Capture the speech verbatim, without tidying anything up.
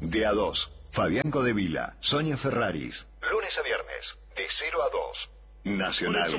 De a dos, Fabián Codevila, Sonia Ferraris. Lunes a viernes, de cero a dos. Nacional.